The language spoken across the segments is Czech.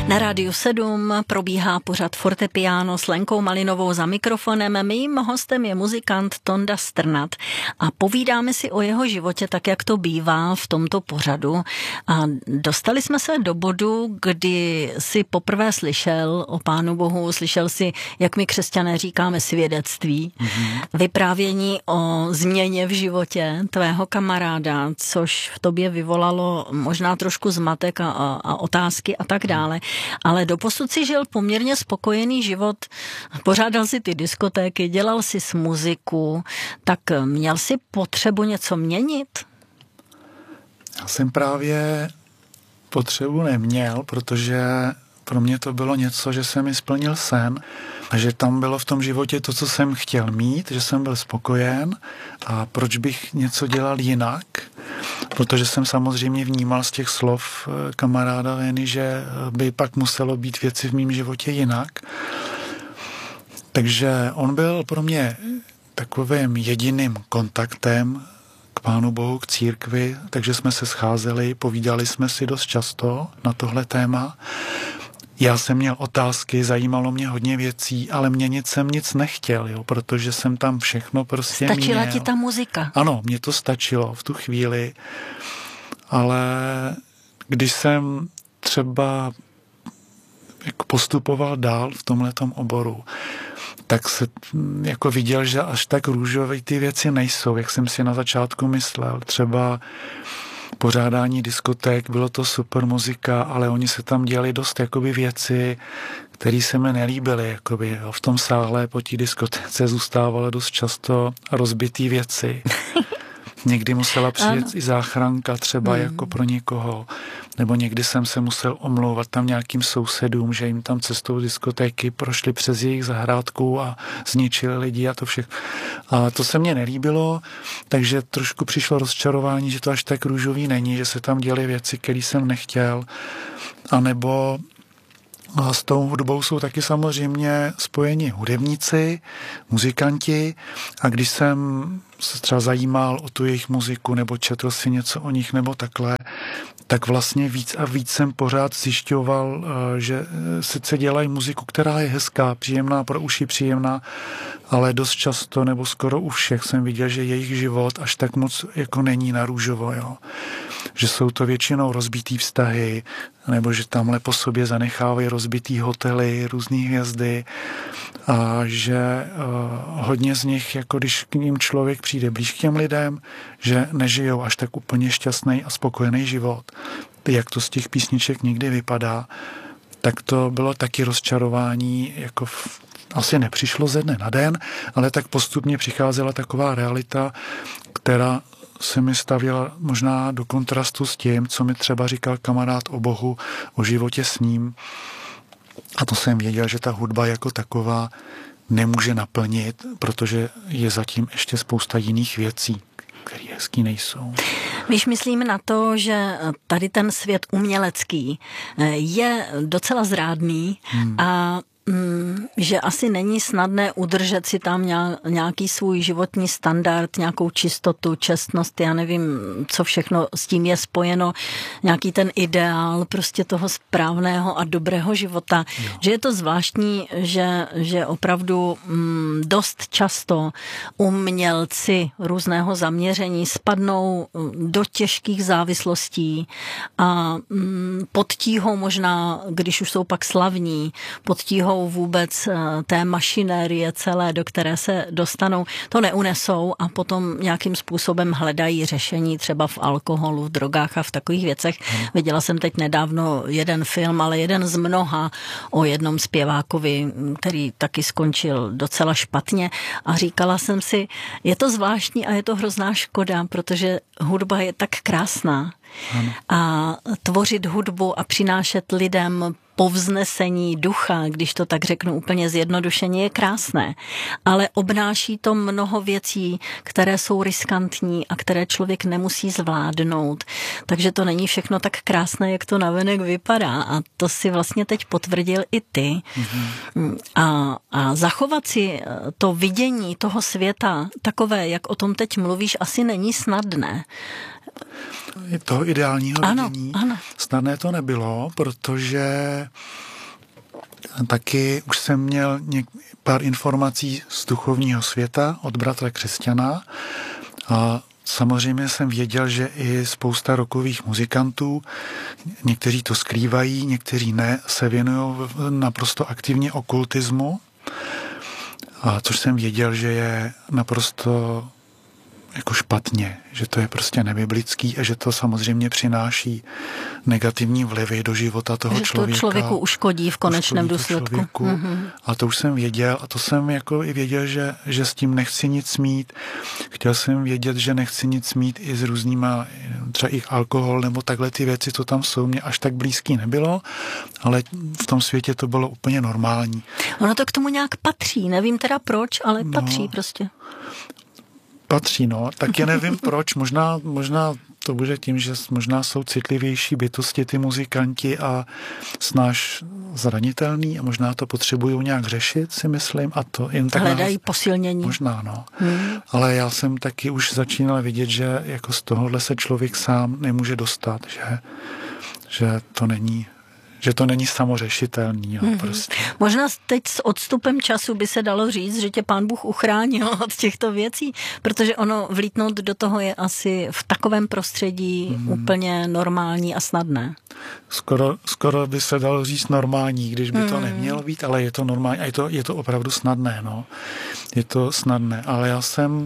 Na Rádiu 7 probíhá pořad Fortepiano s Lenkou Malinovou za mikrofonem. Mým hostem je muzikant Tonda Strnad a povídáme si o jeho životě tak, jak to bývá v tomto pořadu. A dostali jsme se do bodu, kdy si poprvé slyšel o Pánu Bohu, slyšel si, jak my křesťané říkáme, svědectví, vyprávění o změně v životě tvého kamaráda, což v tobě vyvolalo možná trošku zmatek a otázky a tak dále. Ale doposud si žil poměrně spokojený život, pořádal si ty diskotéky, dělal si s muziku, tak měl si potřebu něco měnit? Já jsem právě potřebu neměl, protože pro mě to bylo něco, že jsem mi splnil sen a že tam bylo v tom životě to, co jsem chtěl mít, že jsem byl spokojen a proč bych něco dělal jinak, protože jsem samozřejmě vnímal z těch slov kamaráda Veny, že by pak muselo být věci v mém životě jinak. Takže on byl pro mě takovým jediným kontaktem k Pánu Bohu, k církvi, takže jsme se scházeli, povídali jsme si dost často na tohle téma. Já jsem měl otázky, zajímalo mě hodně věcí, ale měnit jsem nic nechtěl, jo, protože jsem tam všechno prostě měl. Stačila ti ta muzika? Ano, mě to stačilo v tu chvíli, ale když jsem třeba jako postupoval dál v tomhletom oboru, tak se jako viděl, že až tak růžové ty věci nejsou, jak jsem si na začátku myslel. Třeba pořádání diskoték, bylo to super muzika, ale oni se tam dělali dost jakoby věci, které se mi nelíbily. Jakoby, jo. V tom sále po té diskotéce zůstávalo dost často rozbitý věci. Někdy musela přijet i záchranka třeba jako pro někoho, nebo někdy jsem se musel omlouvat tam nějakým sousedům, že jim tam cestou diskotéky prošli přes jejich zahrádku a zničili lidi a to všechno. A to se mně nelíbilo, takže trošku přišlo rozčarování, že to až tak růžový není, že se tam děly věci, které jsem nechtěl, anebo a s tou hudbou jsou taky samozřejmě spojeni hudebníci, muzikanti a když jsem se třeba zajímal o tu jejich muziku nebo četl si něco o nich nebo takhle, tak vlastně víc a víc jsem pořád zjišťoval, že sice dělají muziku, která je hezká, příjemná, pro uši příjemná, ale dost často nebo skoro u všech jsem viděl, že jejich život až tak moc jako není na růžovo, jo. Že jsou to většinou rozbitý vztahy, nebo že tamhle po sobě zanechávají rozbitý hotely, různý hvězdy a že hodně z nich, jako když k ním člověk přijde blíž k těm lidem, že nežijou až tak úplně šťastný a spokojený život, jak to z těch písniček někdy vypadá, tak to bylo taky rozčarování, jako asi nepřišlo ze dne na den, ale tak postupně přicházela taková realita, která se mi stavěla možná do kontrastu s tím, co mi třeba říkal kamarád o Bohu, o životě s ním. A to jsem věděl, že ta hudba jako taková nemůže naplnit, protože je zatím ještě spousta jiných věcí, které hezký nejsou. Víš, myslím na to, že tady ten svět umělecký je docela zrádný a že asi není snadné udržet si tam nějaký svůj životní standard, nějakou čistotu, čestnost, já nevím, co všechno s tím je spojeno, nějaký ten ideál prostě toho správného a dobrého života. Jo. Že je to zvláštní, že opravdu dost často umělci různého zaměření spadnou do těžkých závislostí a pod tíhou možná, když už jsou pak slavní, pod tíhou vůbec té mašinérie celé, do které se dostanou, to neunesou a potom nějakým způsobem hledají řešení třeba v alkoholu, v drogách a v takových věcech. Viděla jsem teď nedávno jeden film, ale jeden z mnoha o jednom zpěvákovi, který taky skončil docela špatně a říkala jsem si, je to zvláštní a je to hrozná škoda, protože hudba je tak krásná. Ano. A tvořit hudbu a přinášet lidem povznesení ducha, když to tak řeknu úplně zjednodušeně, je krásné. Ale obnáší to mnoho věcí, které jsou riskantní a které člověk nemusí zvládnout. Takže to není všechno tak krásné, jak to navenek vypadá. A to si vlastně teď potvrdil i ty. A zachovat si to vidění toho světa takové, jak o tom teď mluvíš, asi není snadné. toho ideálního vidění. Ano. Snadné to nebylo, protože taky už jsem měl pár informací z duchovního světa od bratra křesťana a samozřejmě jsem věděl, že i spousta rockových muzikantů, někteří to skrývají, někteří ne, se věnují naprosto aktivně okultismu, a což jsem věděl, že je naprosto jako špatně, že to je prostě nebiblický a že to samozřejmě přináší negativní vlivy do života toho člověka. Že to člověku uškodí v konečném důsledku. Mm-hmm. A to už jsem věděl a to jsem jako i věděl, že s tím nechci nic mít. Chtěl jsem vědět, že nechci nic mít i s různýma, třeba i alkohol nebo takhle ty věci, co tam jsou, mě až tak blízký nebylo, ale v tom světě to bylo úplně normální. Ono to k tomu nějak patří, nevím teda proč, ale patří prostě. Patří, no. Taky nevím proč. Možná to bude tím, že možná jsou citlivější bytosti ty muzikanti a snáš zranitelný a možná to potřebují nějak řešit, si myslím. A to jen tak hledají posilnění. Možná, no. Ale já jsem taky už začínal vidět, že jako z tohohle se člověk sám nemůže dostat, že to není samořešitelný. No, prostě. Možná teď s odstupem času by se dalo říct, že tě Pán Bůh uchránil od těchto věcí, protože ono vlítnout do toho je asi v takovém prostředí úplně normální a snadné. Skoro by se dalo říct normální, když by to nemělo být, ale je to normální a je to opravdu snadné. No. Je to snadné, ale já jsem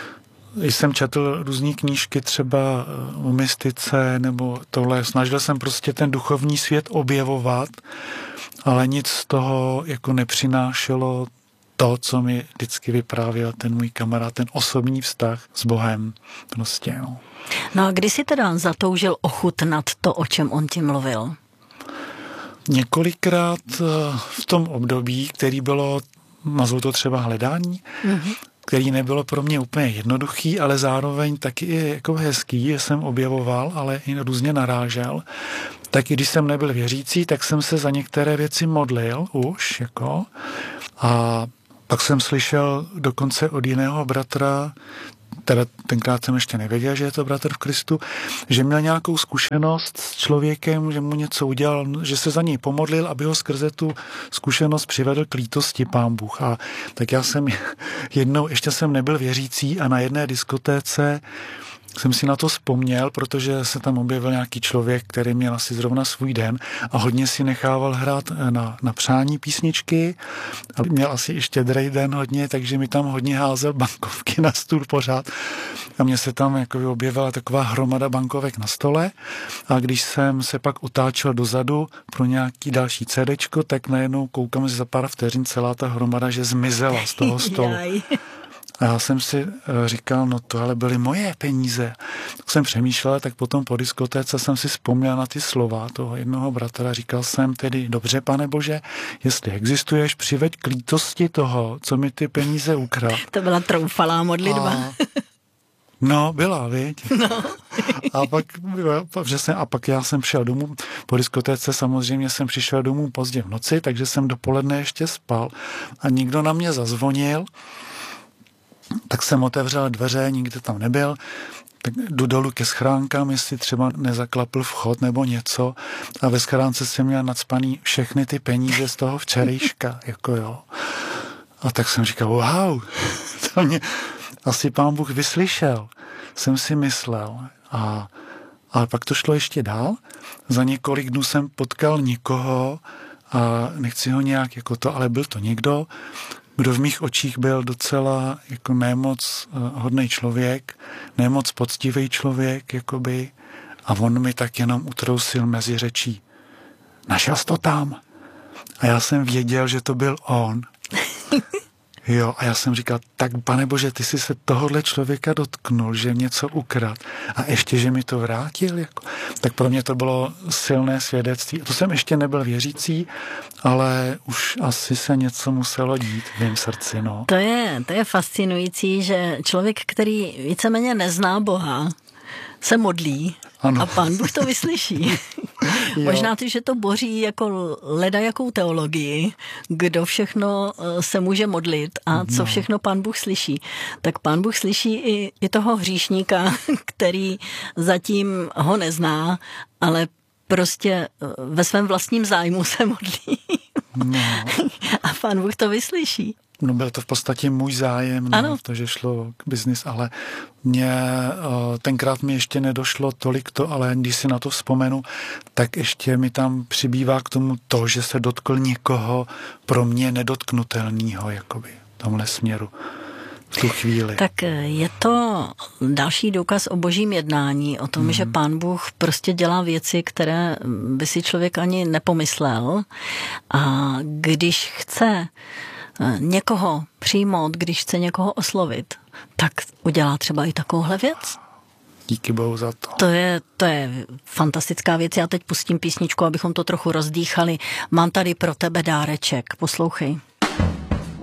četl různý knížky třeba o mystice nebo tohle. Snažil jsem prostě ten duchovní svět objevovat, ale nic z toho jako nepřinášelo to, co mi vždycky vyprávěl ten můj kamarád, ten osobní vztah s Bohem. Prostě, no. No a kdy jsi teda zatoužil ochutnat to, o čem on ti mluvil? Několikrát v tom období, který bylo, nazvu to třeba hledání, který nebylo pro mě úplně jednoduchý, ale zároveň taky i jako hezký, že jsem objevoval, ale i různě narážel. Tak i když jsem nebyl věřící, tak jsem se za některé věci modlil už, jako. A pak jsem slyšel dokonce od jiného bratra, teda tenkrát jsem ještě nevěděl, že je to bratr v Kristu, že měl nějakou zkušenost s člověkem, že mu něco udělal, že se za něj pomodlil, aby ho skrze tu zkušenost přivedl k lítosti Pán Bůh. A tak já jsem jednou, ještě jsem nebyl věřící a na jedné diskotéce jsem si na to vzpomněl, protože se tam objevil nějaký člověk, který měl asi zrovna svůj den a hodně si nechával hrát na přání písničky a měl asi i štědrý den hodně, takže mi tam hodně házel bankovky na stůl pořád a mně se tam jako objevila taková hromada bankovek na stole a když jsem se pak utáčel dozadu pro nějaký další CDčko, tak najednou koukám, že za pár vteřin celá ta hromada, že zmizela z toho stolu. A já jsem si říkal, no to ale byly moje peníze. Tak jsem přemýšlel, tak potom po diskotéce jsem si vzpomněl na ty slova toho jednoho bratra. Říkal jsem tedy, dobře, Pane Bože, jestli existuješ, přiveď k lítosti toho, co mi ty peníze ukradl. To byla troufalá modlitba. No, byla, viď? No. A pak já jsem šel domů, po diskotéce samozřejmě jsem přišel domů pozdě v noci, takže jsem dopoledne ještě spal a někdo na mě zazvonil. Tak jsem otevřel dveře, nikdo tam nebyl, tak jdu dolů ke schránkám, jestli třeba nezaklapl vchod nebo něco a ve schránce jsem měl nacpaný všechny ty peníze z toho včerejška, jako jo. A tak jsem říkal, wow, to mě asi Pán Bůh vyslyšel, jsem si myslel. Ale pak to šlo ještě dál, za několik dnů jsem potkal někoho a nechci ho nějak jako to, ale byl to někdo, kdo v mých očích byl docela jako nemoc hodnej člověk, nemoc poctivý člověk, jakoby, a on mi tak jenom utrousil mezi řečí. Našel jsi to tam? A já jsem věděl, že to byl on. Jo, a já jsem říkal, tak Pane Bože, ty jsi se tohohle člověka dotknul, že něco ukrad a ještě, že mi to vrátil. Jako. Tak pro mě to bylo silné svědectví. To jsem ještě nebyl věřící, ale už asi se něco muselo dít v mém srdci. No. To je fascinující, že člověk, který víceméně nezná Boha, se modlí, ano. A Pán Bůh to vyslyší. Možná ty, že to boří jako ledajakou teologii, kdo všechno se může modlit a co všechno Pán Bůh slyší. Tak Pán Bůh slyší i toho hříšníka, který zatím ho nezná, ale prostě ve svém vlastním zájmu se modlí. No. A Pán Bůh to vyslyší. No, byl to v podstatě můj zájem, no, to, že šlo k biznis, ale tenkrát mi ještě nedošlo tolik to, ale když si na to vzpomenu, tak ještě mi tam přibývá k tomu to, že se dotkl někoho pro mě nedotknutelného, jakoby, v tomhle směru. V tu chvíli. Tak je to další důkaz o božím jednání, o tom, že Pán Bůh prostě dělá věci, které by si člověk ani nepomyslel. A když chce někoho přijmout, když chce někoho oslovit, tak udělá třeba i takovouhle věc. Díky Bohu za to. To je fantastická věc. Já teď pustím písničku, abychom to trochu rozdýchali. Mám tady pro tebe dáreček. Poslouchej.